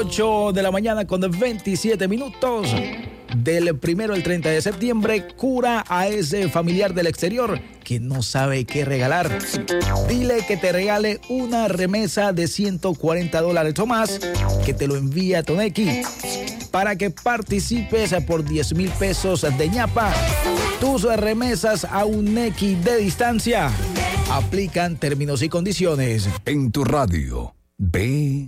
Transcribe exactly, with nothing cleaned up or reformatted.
ocho de la mañana con veintisiete minutos. Del primero al treinta de septiembre, cura a ese familiar del exterior que no sabe qué regalar. Dile que te regale una remesa de ciento cuarenta dólares o más, que te lo envía Tonequi, para que participes por diez mil pesos de ñapa. Tus remesas a un Nequi de distancia. Aplican términos y condiciones. En tu radio, ve